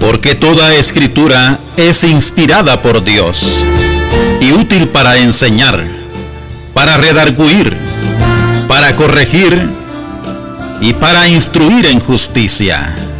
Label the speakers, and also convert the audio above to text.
Speaker 1: Porque toda escritura es inspirada por Dios y útil para enseñar, para redarguir, para corregir y para instruir en justicia,